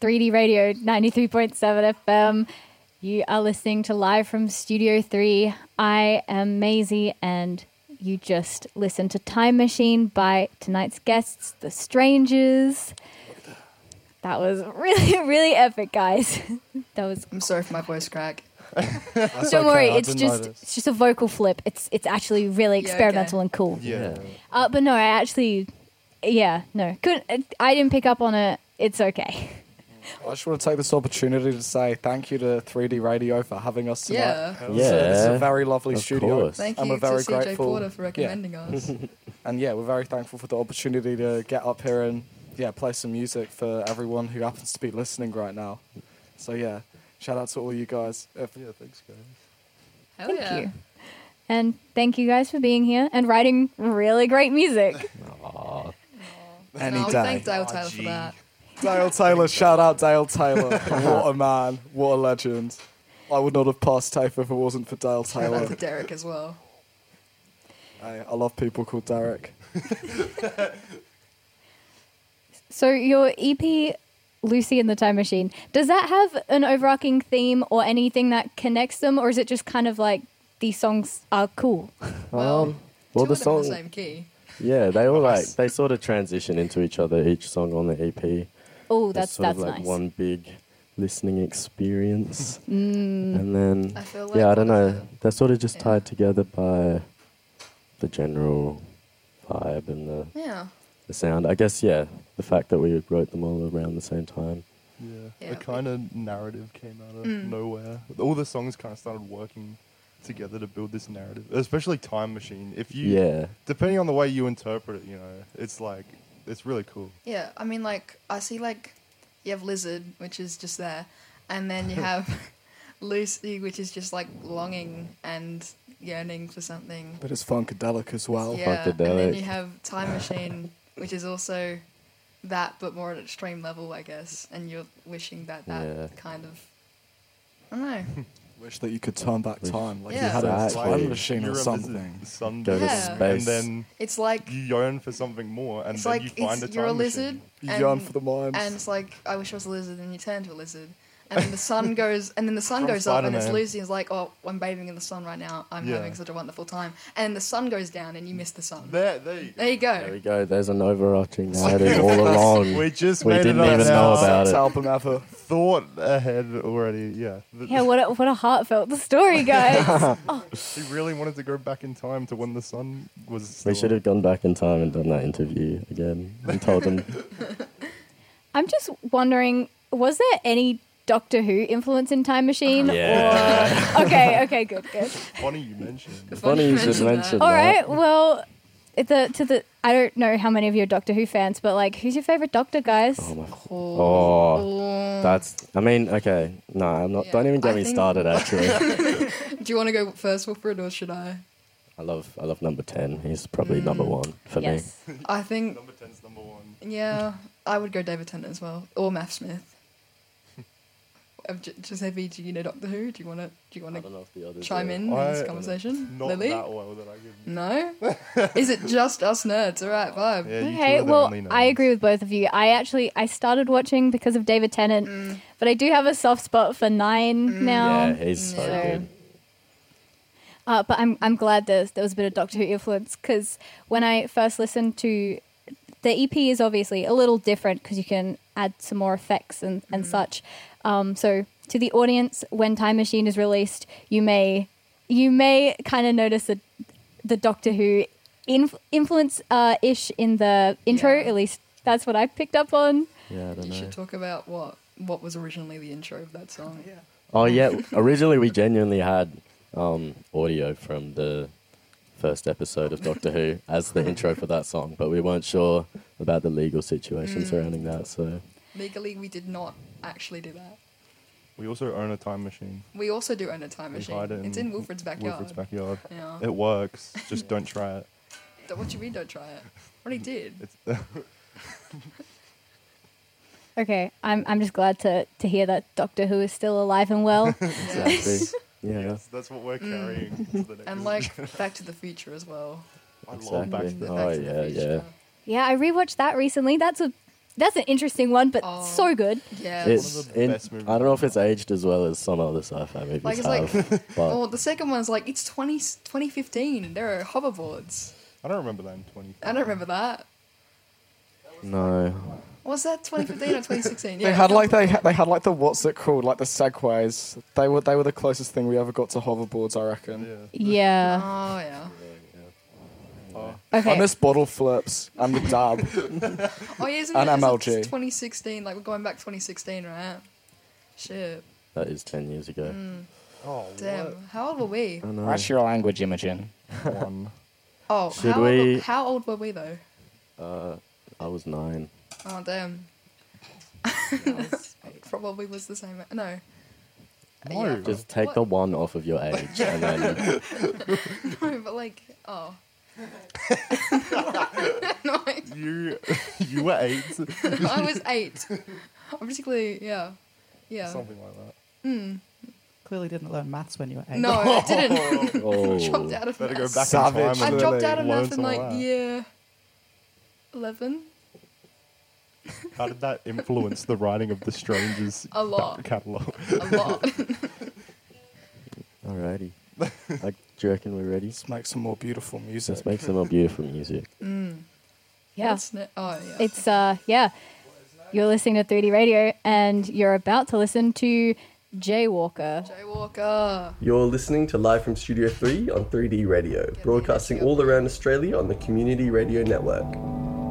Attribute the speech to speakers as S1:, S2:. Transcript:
S1: 3D Radio 93.7 FM. You are listening to Live from Studio 3. I am Maisie, and you just listened to Time Machine by tonight's guests, The Strangers. That was really, really epic, guys. That was.
S2: I'm sorry for my voice crack.
S1: Don't worry, it's just a vocal flip. It's actually really experimental and cool.
S3: Yeah.
S1: But no, I didn't pick up on it. It's okay.
S4: I just want to take this opportunity to say thank you to 3D Radio for having us tonight.
S2: Yeah.
S4: This is a very lovely
S3: Of
S4: studio.
S3: course.
S2: Thank
S4: And
S2: you
S4: we're very
S2: to CJ
S4: grateful.
S2: Porter for recommending us.
S4: And yeah, we're very thankful for the opportunity to get up here and play some music for everyone who happens to be listening right now. So yeah, shout out to all you guys.
S3: Yeah, thanks, guys.
S2: Hell
S1: Thank
S2: yeah.
S1: you. And thank you guys for being here and writing really great music.
S4: Any
S2: No,
S4: day.
S2: thank Dale Taylor for that.
S4: Dale Taylor, shout out Dale Taylor. What a man, what a legend. I would not have passed TAFE if it wasn't for Dale
S2: Shout out to
S4: Taylor.
S2: Derek as well.
S4: Hey, I love people called Derek.
S1: So your EP, Lucy and the Time Machine, does that have an overarching theme or anything that connects them, or is it just kind of like these songs are cool?
S2: Well,
S3: Well,
S2: two
S3: the
S2: of them in
S3: song,
S2: the same key.
S3: yeah, they all they sort of transition into each other. Each song on the EP.
S1: Oh,
S3: It's
S1: that's
S3: sort of like
S1: nice.
S3: one big listening experience, and then
S2: I feel like
S3: I don't
S2: what is
S3: know.
S2: it?
S3: They're sort of just
S2: Yeah.
S3: tied together by the general vibe and
S2: Yeah.
S3: the sound. I guess the fact that we wrote them all around the same time.
S2: Yeah,
S5: A kind of narrative came out of nowhere. All the songs kind of started working together to build this narrative, especially Time Machine. If you, depending on the way you interpret it, it's like, it's really cool.
S2: Yeah, I mean, like, I see, like, you have Lizard, which is just there, and then you have Lucy, which is just, like, longing and yearning for something.
S4: But it's funkadelic as well.
S2: Yeah, and then
S3: Funkadelic.
S2: you have Time Machine, which is also that, but more at an extreme level, I guess, and you're wishing that kind of, I don't know.
S4: Wish that you could turn back time, like you
S2: Yeah.
S4: had a
S3: Exactly.
S4: time machine
S5: You're
S4: or
S5: a
S4: something.
S5: lizard, the sun
S3: Go to
S2: Yeah.
S3: space.
S5: and then
S2: It's like,
S5: you yearn for something more, and
S2: it's
S5: then
S2: like
S5: you find a time
S2: you're a
S5: machine.
S2: lizard,
S4: You
S2: and,
S4: yearn for the mines.
S2: and it's like, I wish I was a lizard, and you turn to a lizard. And then the sun goes,
S5: From
S2: up, and it's
S5: Spider-Man.
S2: Lucy is like, "Oh, I'm bathing in the sun right now. I'm
S5: Yeah.
S2: having such a wonderful time." And the sun goes down, and you miss the sun.
S5: There you
S2: There you go.
S3: There we go. There's an overarching narrative all along.
S5: We just
S3: We
S5: made
S3: didn't
S5: it up
S3: even
S5: now.
S3: know about
S4: Best
S3: it.
S4: album ever.
S5: Thought ahead already, yeah.
S1: Yeah, what a heartfelt story, guys.
S5: He really wanted to go back in time to when the sun was.
S3: We
S5: still
S3: should have gone back in time and done that interview again and told them.
S1: I'm just wondering, was there any Doctor Who influence in Time Machine?
S3: Yeah.
S1: Or... Okay, good.
S5: Funny you mentioned.
S3: Funny you should mention
S1: All
S3: that.
S1: right, well, I don't know how many of you are Doctor Who fans, but like, who's your favorite Doctor, guys?
S3: Oh, that's. I mean, okay. No, I'm not.
S2: Yeah,
S3: Don't even get
S2: I
S3: me
S2: think-
S3: started. Actually,
S2: Do you want to go first, Wilfred, or should I?
S3: I love number 10. He's probably number one for me.
S1: Yes.
S2: I think,
S5: Number 10's number one.
S2: yeah, I would go David Tennant as well, or Matt Smith. Giuseppe, do you know Doctor Who? Do you want
S3: I
S2: to
S3: don't know if the others
S2: chime
S3: are-
S2: in this conversation?
S5: Not
S2: Lily?
S5: that well that I could.
S2: No? Is it just us nerds? All right, vibe.
S5: Yeah, you two
S1: Okay,
S5: are the
S1: well,
S5: only
S1: I
S5: nerds.
S1: agree with both of you. I started watching because of David Tennant, but I do have a soft spot for 9 now.
S3: Yeah, he's so
S2: Yeah.
S3: good.
S1: But I'm glad there was a bit of Doctor Who influence, because when I first listened to the EP is obviously a little different because you can add some more effects and such. So to the audience, when Time Machine is released, you may kind of notice the Doctor Who influence ish in the intro.
S2: Yeah.
S1: At least that's what I picked up on.
S3: Yeah, I don't
S2: You
S3: know.
S2: should talk about what was originally the intro of that song. Yeah.
S3: Oh yeah, originally we genuinely had audio from the first episode of Doctor Who as the intro for that song, but we weren't sure about the legal situation surrounding that. So
S2: Legally, we did not actually do that.
S5: We also own a time machine.
S2: We also do own a time
S5: We
S2: machine.
S5: hide it
S2: It's in Wilfred's backyard.
S5: Wilfred's backyard.
S2: Yeah.
S5: It works. Just don't try it.
S2: What do you mean don't try it? What he did.
S5: It's
S1: Okay, I'm just glad to hear that Doctor Who is still alive and well.
S3: exactly. Yeah.
S5: yes, that's what we're carrying to the next.
S2: And like Back to the Future as well.
S5: I love Back to
S3: Exactly.
S5: the
S3: Oh,
S2: Back to the
S3: yeah,
S2: Future.
S1: Yeah, I rewatched that recently. That's That's an interesting one, but so good.
S2: Yeah.
S3: It's
S5: One of the best movies.
S3: I don't know if it's aged as well as some other sci-fi movies
S2: Like, it's
S3: have,
S2: like,
S3: but
S2: oh, the second one's like, it's 2015. There are hoverboards.
S5: I don't remember that in 20.
S2: I don't remember that.
S3: no.
S2: Was that 2015 or 2016? Yeah.
S4: They had like they had like the what's it called, like the segways. They were the closest thing we ever got to hoverboards, I reckon.
S5: Yeah.
S1: Yeah.
S2: Oh, yeah.
S1: Okay.
S4: I miss bottle flips and the dab.
S2: Oh, yeah, isn't
S4: And
S2: it?
S4: MLG.
S2: It's 2016. Like, we're going back 2016, right? Shit.
S3: That is 10 years ago.
S5: Oh,
S2: Damn. How old were we?
S3: I know.
S4: What's your language, Imogen?
S5: what? One.
S2: Oh,
S3: Should
S2: how,
S3: we-
S2: how old were we, though?
S3: I was 9.
S2: Oh, damn. Probably was the same. No.
S5: No.
S2: Yeah.
S3: Just take
S2: What?
S3: the 1 off of your age, and then
S2: No, but like, oh. No,
S5: You were 8.
S2: I was 8. I'm particularly, yeah. Yeah.
S5: Something like that.
S6: Clearly didn't learn maths when you were 8.
S2: No, I didn't.
S3: oh,
S2: Dropped out of
S5: Better go
S2: maths.
S5: back
S4: Savage.
S5: in
S2: I
S5: time and
S2: dropped out of
S5: learn
S2: math in
S5: some of
S2: like
S5: that.
S2: year 11.
S5: How did that influence the writing of the Strangers
S2: A lot.
S5: catalog?
S2: A lot.
S3: alrighty. Like, do you reckon we're ready?
S4: Let's make some more beautiful music.
S3: Let's make some more beautiful music.
S1: Yeah.
S2: Oh, yeah.
S1: It's yeah. You're listening to 3D Radio, and you're about to listen to Jaywalker.
S2: Jaywalker.
S7: You're listening to Live from Studio 3 on 3D Radio, broadcasting all around Australia on the Community Radio Network.